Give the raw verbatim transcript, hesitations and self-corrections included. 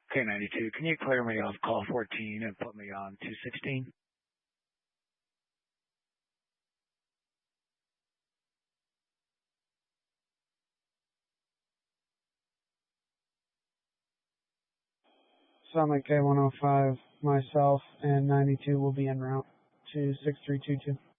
Okay, ninety-two, can you clear me off call fourteen and put me on two sixteen? Summit K one oh five, myself and ninety-two will be en route to six three two two.